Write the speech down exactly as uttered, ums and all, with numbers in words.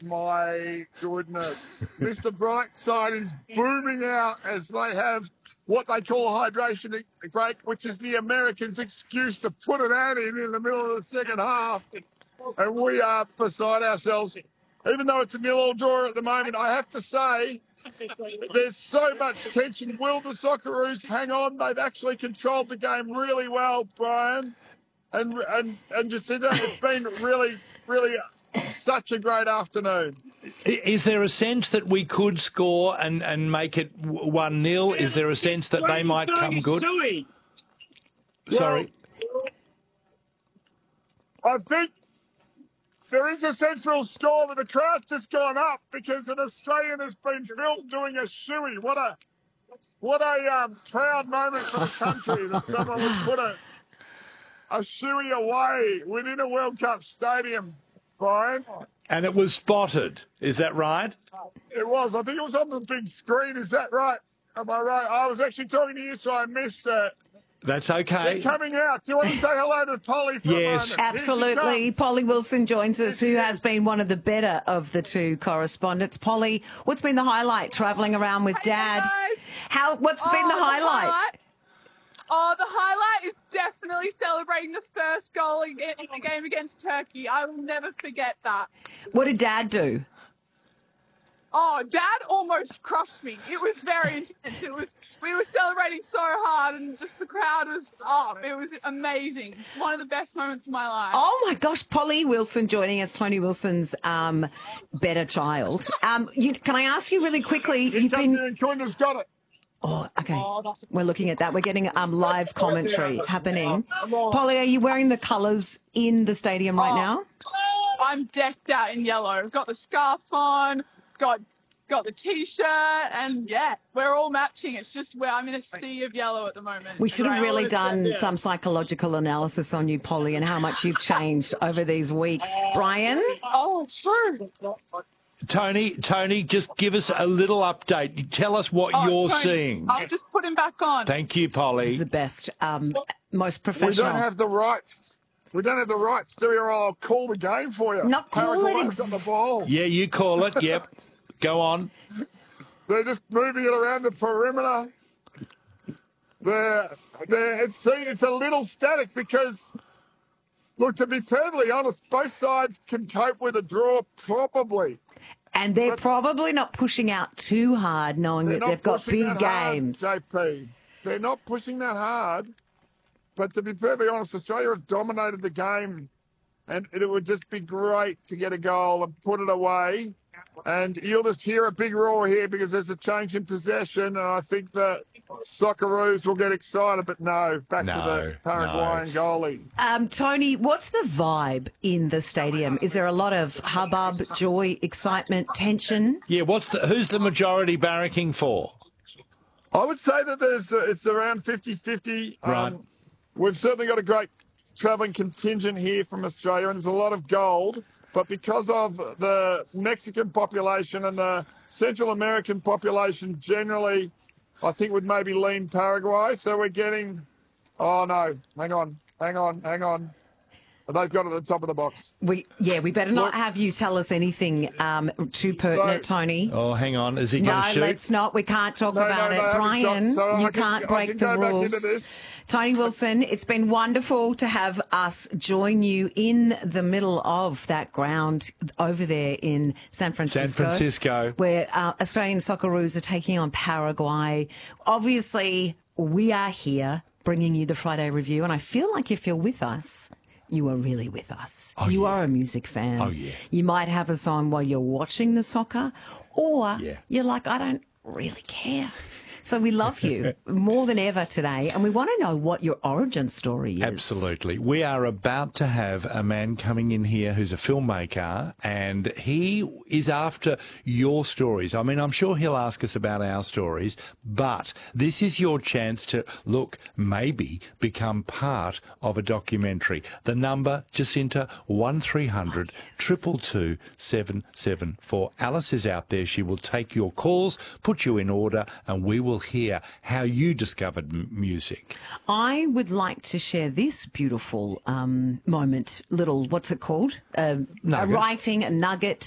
my goodness. Mister Brightside is booming out as they have what they call a hydration break, which is the Americans' excuse to put an ad in in the middle of the second half. And we are beside ourselves. Even though it's a nil-all draw at the moment, I have to say there's so much tension. Will the Socceroos hang on? They've actually controlled the game really well, Brian. And and and Jacinta, it's been really, really such a great afternoon. Is there a sense that we could score and, and make it one nil? Is there a sense that they might come good? Sorry. Well, I think there is a central score, but the crowd's just gone up because an Australian has been filmed doing a shoey. What a what a um, proud moment for the country that someone would put a a shoey away within a World Cup stadium, Brian. And it was spotted. Is that right? It was. I think it was on the big screen. Is that right? Am I right? I was actually talking to you, so I missed it. That's okay. They're coming out. Do you want to say hello to Polly for yes. a moment? Absolutely. Polly Wilson joins us, who has been one of the better of the two correspondents. Polly, what's been the highlight travelling around with Dad? Hey How? What's oh, been the the highlight? highlight? Oh, the highlight is definitely celebrating the first goal in the game against Turkey. I will never forget that. What did Dad do? Oh, Dad almost crushed me. It was very intense. It was we were celebrating so hard, and just the crowd was oh, it was amazing. One of the best moments of my life. Oh my gosh, Polly Wilson joining us, Tony Wilson's um, better child. Um, you, can I ask you really quickly? You've been. Kunda's got it. Oh, okay. We're looking at that. We're getting um, live commentary happening. Polly, are you wearing the colours in the stadium right oh, now? I'm decked out in yellow. I've got the scarf on, got got the T-shirt, and yeah, we're all matching. It's just where I'm in a sea of yellow at the moment. We should have really done some psychological analysis on you, Polly, and how much you've changed over these weeks. Brian? Oh, true. Tony, Tony, just give us a little update. Tell us what Oh, you're Tony, seeing. I'll just put him back on. Thank you, This Polly. is the best, um, most We professional. don't have the rights. We don't have the rights, do we? Or I'll call the game for you. Not call it Paraguay's ex- got the ball. Yeah, you call it. Yep. Go on. They're just moving it around the perimeter. They're, they're, it's, it's a little static because, look, to be perfectly honest, both sides can cope with a draw probably. And they're probably not pushing out too hard, knowing They're that not they've got pushing big that games. hard, J P. They're not pushing that hard. But to be perfectly honest, Australia have dominated the game, and it would just be great to get a goal and put it away. And you'll just hear a big roar here because there's a change in possession, and I think the Socceroos will get excited. But no, back No, to the Paraguayan goalie. Um, Tony, what's the vibe in the stadium? Is there a lot of hubbub, joy, excitement, tension? Yeah, what's the, who's the majority barracking for? I would say that there's uh, it's around fifty-fifty. Right. Um, we've certainly got a great travelling contingent here from Australia, and there's a lot of gold. But because of the Mexican population and the Central American population generally, I think would maybe lean Paraguay. So we're getting, oh no, hang on, hang on, hang on. They've got it at the top of the box. We yeah, we better not Look- have you tell us anything um, too pertinent, So- Tony. Oh, hang on. Is he going No, to shoot? let's not. We can't talk No, about no, it. no, I haven't Brian, shot, so you I can- can't I break can the go back rules. into this. Tony Wilson, it's been wonderful to have us join you in the middle of that ground over there in San Francisco. Francisco. Where uh, Australian Socceroos are taking on Paraguay. Obviously, we are here bringing you the Friday Review, and I feel like if you're with us, you are really with us. Oh, you yeah. are a music fan. Oh, yeah. You might have us on while you're watching the soccer, or Yeah. you're like, I don't really care. So we love you more than ever today, and we want to know what your origin story is. Absolutely. We are about to have a man coming in here who's a filmmaker, and he is after your stories. I mean, I'm sure he'll ask us about our stories, but this is your chance to, look, maybe become part of a documentary. The number, Jacinta, one three hundred, two two two, seven seven four. Alice is out there. She will take your calls, put you in order, and we will hear how you discovered m- music. I would like to share this beautiful um, moment, little, what's it called? Um, a Nugget. writing, a nugget